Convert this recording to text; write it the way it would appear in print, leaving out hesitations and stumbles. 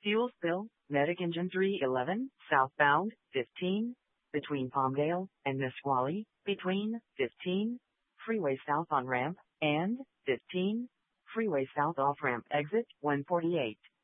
Fuel spill, Medic engine 311, southbound, 15, between Palmdale and Nisqually, between 15, freeway south on ramp, and 15, freeway south off ramp exit 148.